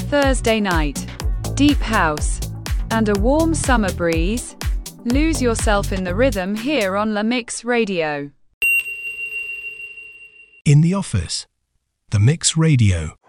Thursday night, deep house, and a warm summer breeze? Lose yourself in the rhythm here on La Mix Radio. In the office, The Mix Radio.